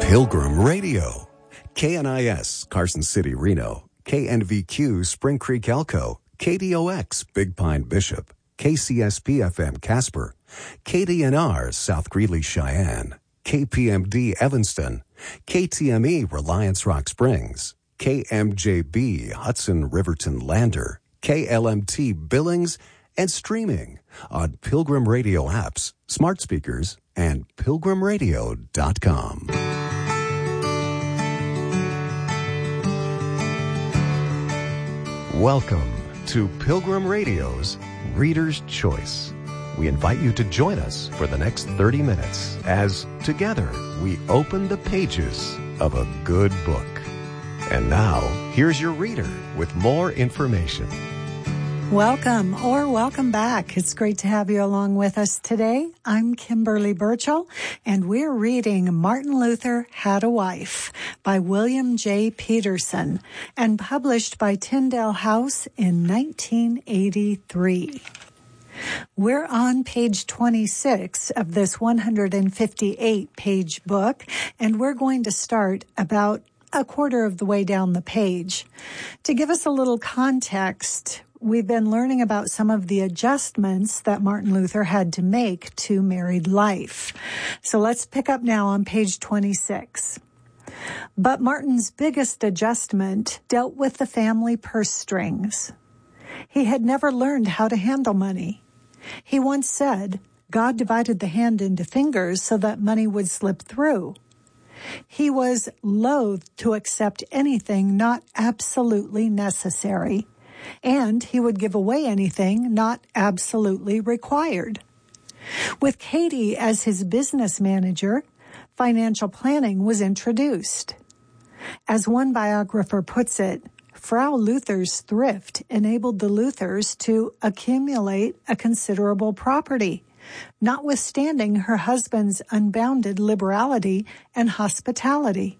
Pilgrim Radio. KNIS, Carson City, Reno. KNVQ, Spring Creek, Elko. KDOX, Big Pine, Bishop. KCSP-FM, Casper. KDNR, South Greeley, Cheyenne. KPMD, Evanston. KTME, Reliance Rock Springs. KMJB, Hudson, Riverton, Lander. KLMT, Billings, and streaming on Pilgrim Radio apps, smart speakers, and pilgrimradio.com. Welcome to Pilgrim Radio's Reader's Choice. We invite you to join us for the next 30 minutes as together we open the pages of a good book. And now, here's your reader with more information. Welcome or welcome back. It's great to have you along with us today. I'm Kimberly Burchell, and we're reading Martin Luther Had a Wife by William J. Peterson and published by Tyndale House in 1983. We're on page 26 of this 158-page book, and we're going to start about a quarter of the way down the page. To give us a little context, we've been learning about some of the adjustments that Martin Luther had to make to married life. So let's pick up now on page 26. But Martin's biggest adjustment dealt with the family purse strings. He had never learned how to handle money. He once said, God divided the hand into fingers so that money would slip through. He was loath to accept anything not absolutely necessary, and he would give away anything not absolutely required. With Katie as his business manager, financial planning was introduced. As one biographer puts it, Frau Luther's thrift enabled the Luthers to accumulate a considerable property, notwithstanding her husband's unbounded liberality and hospitality.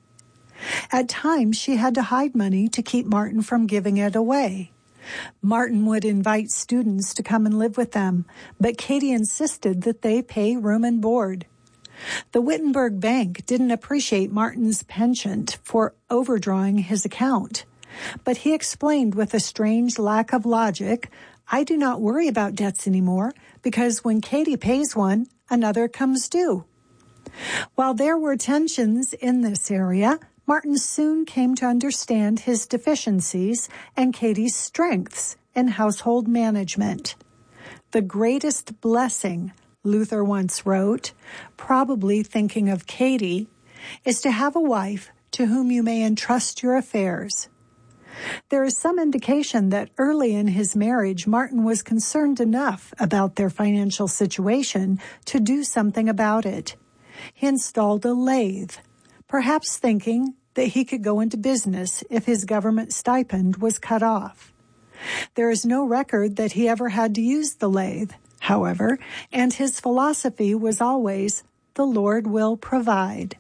At times, she had to hide money to keep Martin from giving it away. Martin would invite students to come and live with them, but Katie insisted that they pay room and board. The Wittenberg Bank didn't appreciate Martin's penchant for overdrawing his account, but he explained with a strange lack of logic, I do not worry about debts anymore because when Katie pays one, another comes due. While there were tensions in this area, Martin soon came to understand his deficiencies and Katie's strengths in household management. The greatest blessing, Luther once wrote, probably thinking of Katie, is to have a wife to whom you may entrust your affairs. There is some indication that early in his marriage, Martin was concerned enough about their financial situation to do something about it. He installed a lathe, perhaps thinking that he could go into business if his government stipend was cut off. There is no record that he ever had to use the lathe, however, and his philosophy was always, the Lord will provide.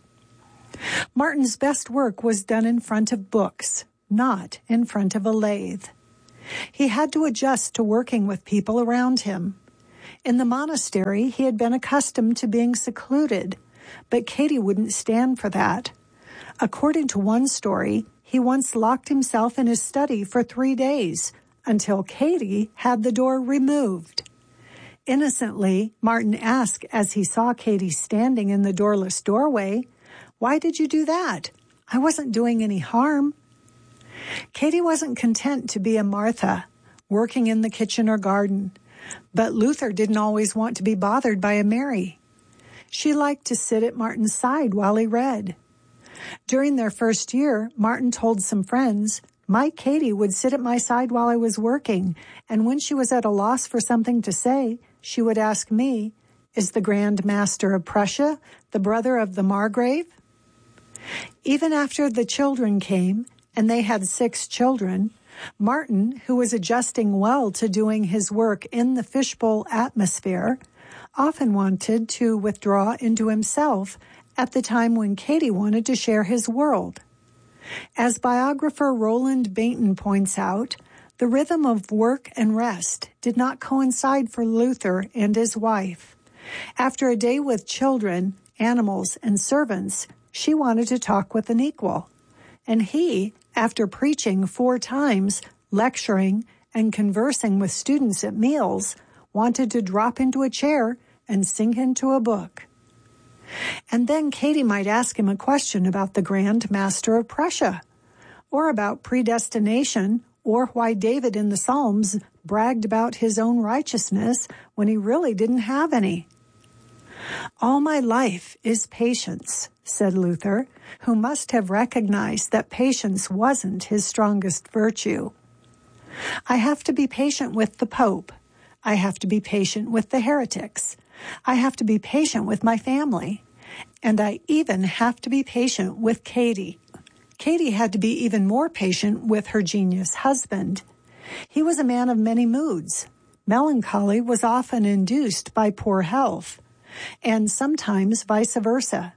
Martin's best work was done in front of books, not in front of a lathe. He had to adjust to working with people around him. In the monastery, he had been accustomed to being secluded, but Katie wouldn't stand for that. According to one story, he once locked himself in his study for 3 days until Katie had the door removed. Innocently, Martin asked as he saw Katie standing in the doorless doorway, "Why did you do that? I wasn't doing any harm." Katie wasn't content to be a Martha, working in the kitchen or garden, but Luther didn't always want to be bothered by a Mary. She liked to sit at Martin's side while he read. During their first year, Martin told some friends, "My Katie would sit at my side while I was working, and when she was at a loss for something to say, she would ask me, 'Is the Grand Master of Prussia the brother of the Margrave?'" Even after the children came, and they had 6 children, Martin, who was adjusting well to doing his work in the fishbowl atmosphere, often wanted to withdraw into himself at the time when Katie wanted to share his world. As biographer Roland Bainton points out, the rhythm of work and rest did not coincide for Luther and his wife. After a day with children, animals, and servants, she wanted to talk with an equal. And he, after preaching 4 times, lecturing, and conversing with students at meals, wanted to drop into a chair and sink into a book. And then Katie might ask him a question about the Grand Master of Prussia, or about predestination, or why David in the Psalms bragged about his own righteousness when he really didn't have any. "All my life is patience," said Luther, who must have recognized that patience wasn't his strongest virtue. "I have to be patient with the Pope. I have to be patient with the heretics. I have to be patient with my family. And I even have to be patient with Katie." Katie had to be even more patient with her genius husband. He was a man of many moods. Melancholy was often induced by poor health, and sometimes vice versa.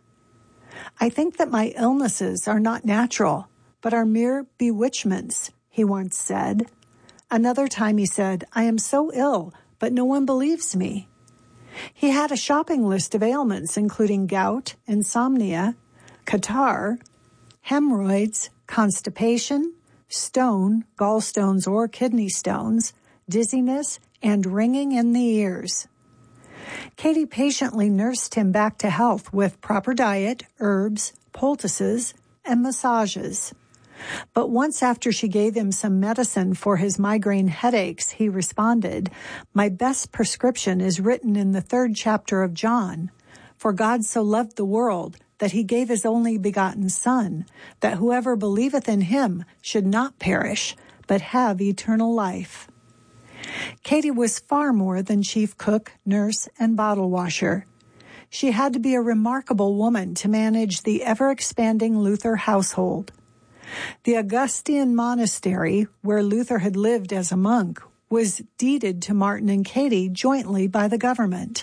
"I think that my illnesses are not natural, but are mere bewitchments," he once said. Another time he said, "I am so ill, but no one believes me." He had a shopping list of ailments, including gout, insomnia, catarrh, hemorrhoids, constipation, stone, gallstones or kidney stones, dizziness, and ringing in the ears. Katie patiently nursed him back to health with proper diet, herbs, poultices, and massages. But once after she gave him some medicine for his migraine headaches, he responded, "My best prescription is written in the 3rd chapter of John. For God so loved the world that he gave his only begotten Son, that whoever believeth in him should not perish, but have eternal life." Katie was far more than chief cook, nurse, and bottle washer. She had to be a remarkable woman to manage the ever-expanding Luther household. The Augustine monastery, where Luther had lived as a monk, was deeded to Martin and Katie jointly by the government.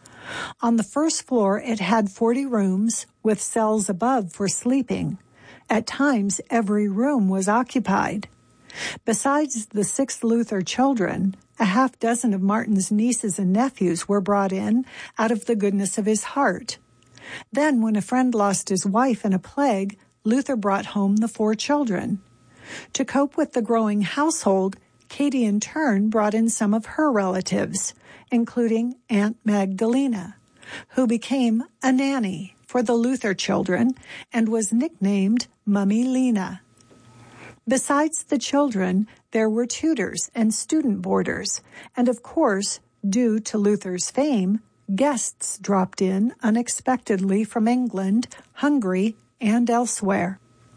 On the first floor, it had 40 rooms, with cells above for sleeping. At times, every room was occupied. Besides the 6 Luther children, a half-dozen of Martin's nieces and nephews were brought in out of the goodness of his heart. Then, when a friend lost his wife in a plague, Luther brought home the 4 children. To cope with the growing household, Katie in turn brought in some of her relatives, including Aunt Magdalena, who became a nanny for the Luther children and was nicknamed Mummy Lena. Besides the children, there were tutors and student boarders, and of course, due to Luther's fame, guests dropped in unexpectedly from England, Hungary, and elsewhere.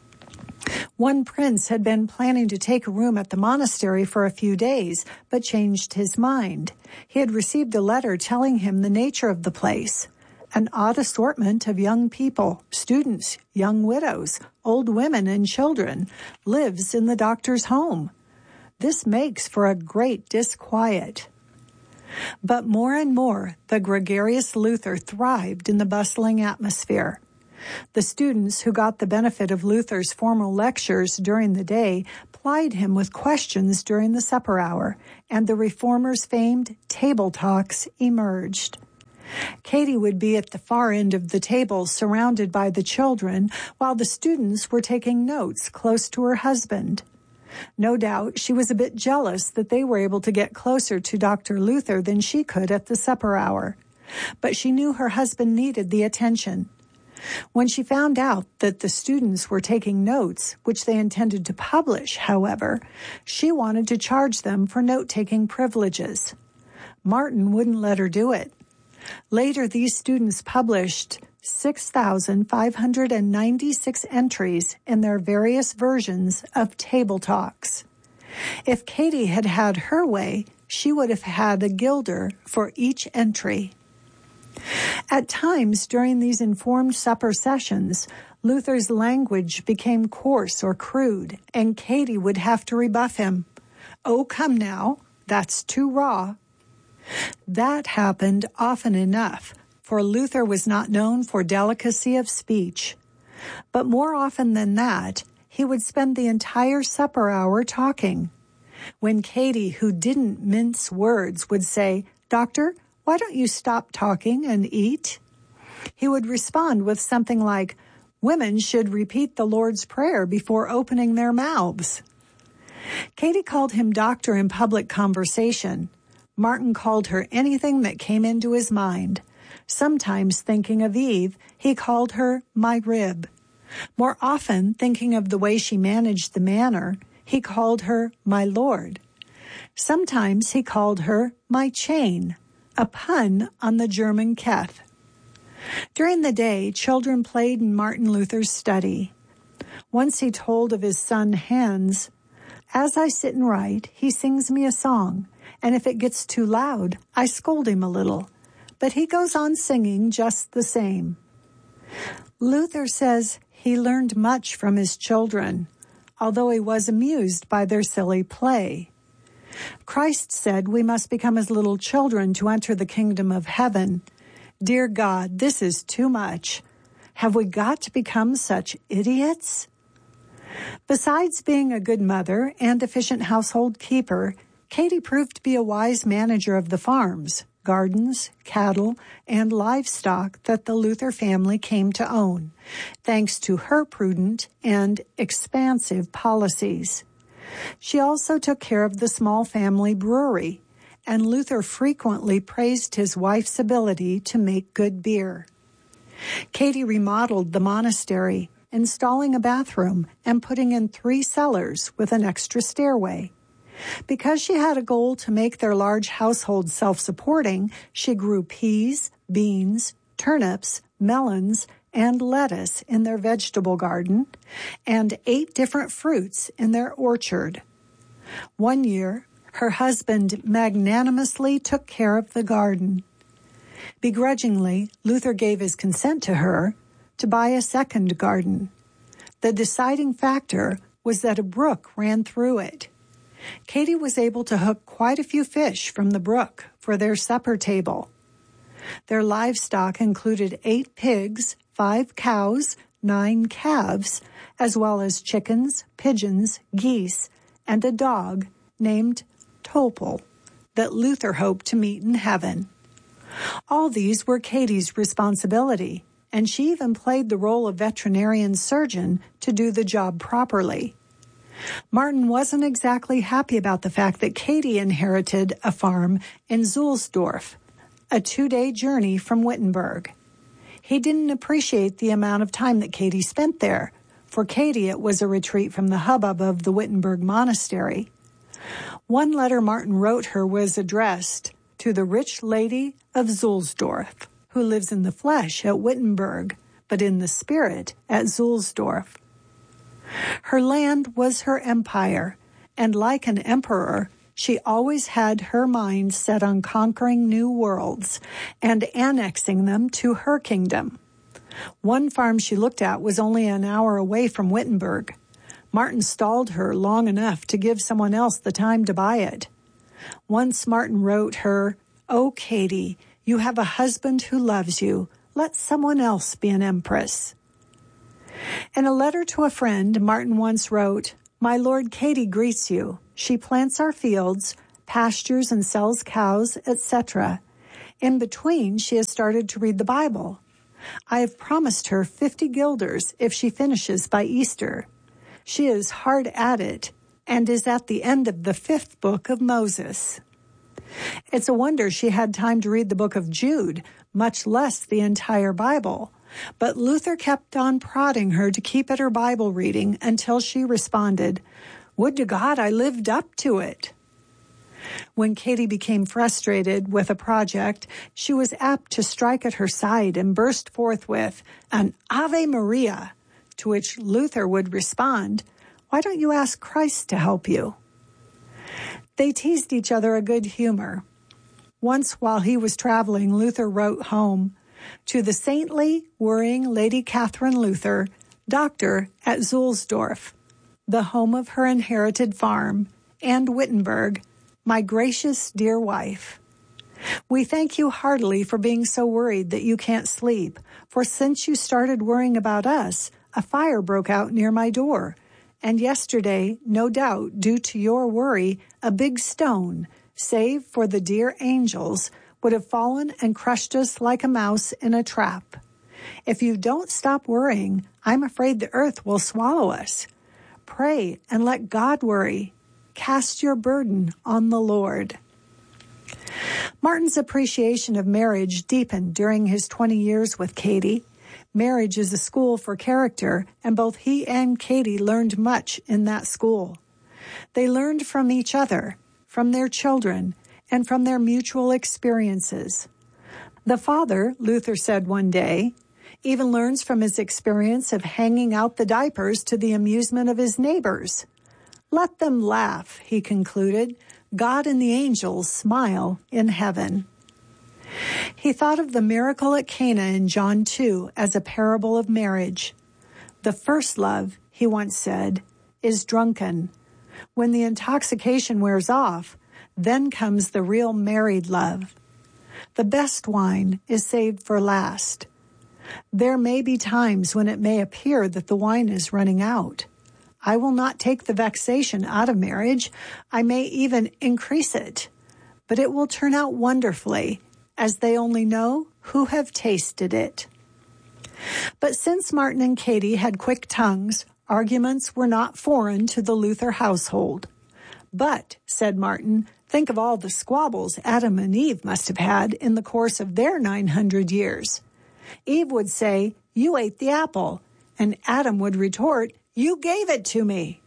One prince had been planning to take a room at the monastery for a few days, but changed his mind. He had received a letter telling him the nature of the place. An odd assortment of young people, students, young widows, old women, and children, lives in the doctor's home. This makes for a great disquiet. But more and more, the gregarious Luther thrived in the bustling atmosphere. The students who got the benefit of Luther's formal lectures during the day plied him with questions during the supper hour, and the reformer's famed table talks emerged. Katie would be at the far end of the table surrounded by the children, while the students were taking notes close to her husband. No doubt she was a bit jealous that they were able to get closer to Dr. Luther than she could at the supper hour. But she knew her husband needed the attention. When she found out that the students were taking notes, which they intended to publish, however, she wanted to charge them for note-taking privileges. Martin wouldn't let her do it. Later, these students published 6,596 entries in their various versions of Table Talks. If Katie had had her way, she would have had a guilder for each entry. At times during these informed supper sessions, Luther's language became coarse or crude, and Katie would have to rebuff him. "Oh, come now, that's too raw." That happened often enough, for Luther was not known for delicacy of speech. But more often than that, he would spend the entire supper hour talking. When Katie, who didn't mince words, would say, "Doctor, why don't you stop talking and eat?" he would respond with something like, Women should repeat the Lord's Prayer before opening their mouths. Katie called him doctor in public conversation. Martin called her anything that came into his mind. Sometimes thinking of Eve, he called her my rib. More often, thinking of the way she managed the manor, he called her my lord. Sometimes he called her my chain, a pun on the German Keth. During the day, children played in Martin Luther's study. Once he told of his son Hans, "As I sit and write, he sings me a song, and if it gets too loud, I scold him a little. But he goes on singing just the same." Luther says he learned much from his children, although he was amused by their silly play. Christ said we must become as little children to enter the kingdom of heaven. Dear God, this is too much. Have we got to become such idiots? Besides being a good mother and efficient household keeper, Katie proved to be a wise manager of the farms, gardens, cattle, and livestock that the Luther family came to own, thanks to her prudent and expansive policies. She also took care of the small family brewery, and Luther frequently praised his wife's ability to make good beer. Katie remodeled the monastery, installing a bathroom and putting in 3 cellars with an extra stairway. Because she had a goal to make their large household self-supporting, she grew peas, beans, turnips, melons, and lettuce in their vegetable garden, and 8 different fruits in their orchard. One year, her husband magnanimously took care of the garden. Begrudgingly, Luther gave his consent to her to buy a second garden. The deciding factor was that a brook ran through it. Katie was able to hook quite a few fish from the brook for their supper table. Their livestock included 8 pigs, 5 cows, 9 calves, as well as chickens, pigeons, geese, and a dog named Topol that Luther hoped to meet in heaven. All these were Katie's responsibility, and she even played the role of veterinarian surgeon to do the job properly. Martin wasn't exactly happy about the fact that Katie inherited a farm in Zulsdorf, a 2-day journey from Wittenberg. He didn't appreciate the amount of time that Katie spent there. For Katie, it was a retreat from the hubbub of the Wittenberg monastery. One letter Martin wrote her was addressed to the rich lady of Zulsdorf, who lives in the flesh at Wittenberg, but in the spirit at Zulsdorf. Her land was her empire, and like an emperor, she always had her mind set on conquering new worlds and annexing them to her kingdom. One farm she looked at was only an hour away from Wittenberg. Martin stalled her long enough to give someone else the time to buy it. Once Martin wrote her, "Oh, Katie, you have a husband who loves you. Let someone else be an empress." In a letter to a friend, Martin once wrote, "My Lord Katie greets you. She plants our fields, pastures and sells cows, etc. In between, she has started to read the Bible. I have promised her 50 guilders if she finishes by Easter. She is hard at it and is at the end of the 5th book of Moses." It's a wonder she had time to read the book of Jude, much less the entire Bible. But Luther kept on prodding her to keep at her Bible reading until she responded, "Would to God I lived up to it." When Katie became frustrated with a project, she was apt to strike at her side and burst forth with an Ave Maria, to which Luther would respond, "Why don't you ask Christ to help you?" They teased each other a good humor. Once while he was traveling, Luther wrote home, "To the saintly, worrying Lady Catherine Luther, doctor at Zulsdorf, the home of her inherited farm, and Wittenberg, my gracious dear wife. We thank you heartily for being so worried that you can't sleep, for since you started worrying about us, a fire broke out near my door, and yesterday, no doubt, due to your worry, a big stone, save for the dear angels, would have fallen and crushed us like a mouse in a trap. If you don't stop worrying, I'm afraid the earth will swallow us. Pray and let God worry. Cast your burden on the Lord. Martin's appreciation of marriage deepened during his 20 years with Katie. Marriage is a school for character, and both he and Katie learned much in that school. They learned from each other, from their children, and from their mutual experiences. The father, Luther said one day, even learns from his experience of hanging out the diapers to the amusement of his neighbors. Let them laugh, he concluded. God and the angels smile in heaven. He thought of the miracle at Cana in John 2 as a parable of marriage. The first love, he once said, is drunken. When the intoxication wears off, then comes the real married love. The best wine is saved for last. There may be times when it may appear that the wine is running out. I will not take the vexation out of marriage. I may even increase it. But it will turn out wonderfully, as they only know who have tasted it. But since Martin and Katie had quick tongues, arguments were not foreign to the Luther household. But, said Martin, think of all the squabbles Adam and Eve must have had in the course of their 900 years. Eve would say, "You ate the apple," and Adam would retort, "You gave it to me."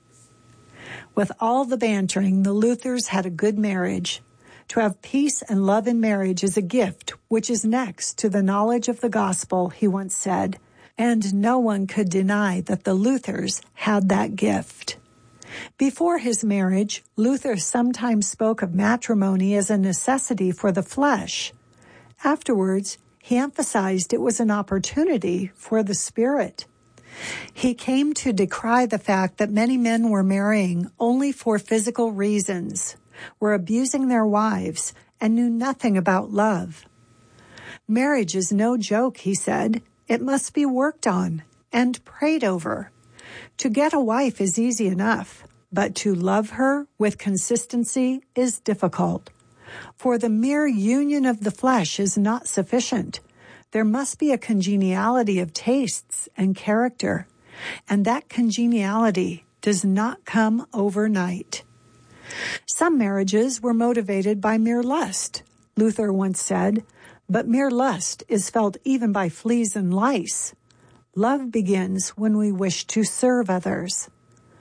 With all the bantering, the Luthers had a good marriage. To have peace and love in marriage is a gift which is next to the knowledge of the gospel, he once said, and no one could deny that the Luthers had that gift. Before his marriage, Luther sometimes spoke of matrimony as a necessity for the flesh. Afterwards, he emphasized it was an opportunity for the spirit. He came to decry the fact that many men were marrying only for physical reasons, were abusing their wives, and knew nothing about love. Marriage is no joke, he said. It must be worked on and prayed over. To get a wife is easy enough, but to love her with consistency is difficult. For the mere union of the flesh is not sufficient. There must be a congeniality of tastes and character, and that congeniality does not come overnight. Some marriages were motivated by mere lust, Luther once said, but mere lust is felt even by fleas and lice. Love begins when we wish to serve others.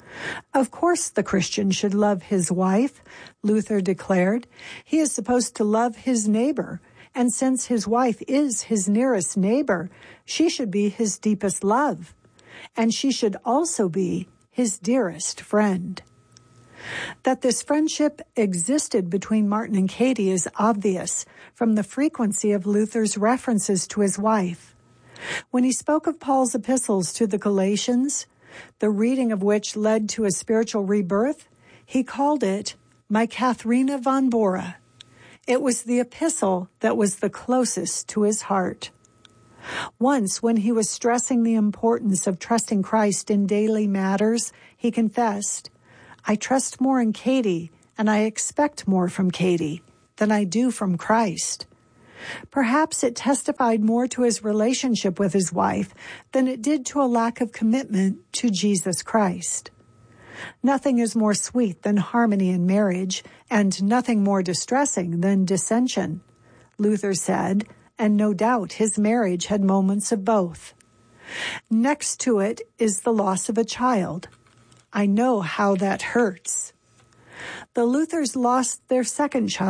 Of course the Christian should love his wife, Luther declared. He is supposed to love his neighbor, and since his wife is his nearest neighbor, she should be his deepest love, and she should also be his dearest friend. That this friendship existed between Martin and Katie is obvious from the frequency of Luther's references to his wife. When he spoke of Paul's epistles to the Galatians, the reading of which led to a spiritual rebirth, he called it my Katharina von Bora. It was the epistle that was the closest to his heart. Once, when he was stressing the importance of trusting Christ in daily matters, he confessed, "I trust more in Katie, and I expect more from Katie than I do from Christ." Perhaps it testified more to his relationship with his wife than it did to a lack of commitment to Jesus Christ. Nothing is more sweet than harmony in marriage, and nothing more distressing than dissension, Luther said, and no doubt his marriage had moments of both. Next to it is the loss of a child. I know how that hurts. The Luthers lost their second child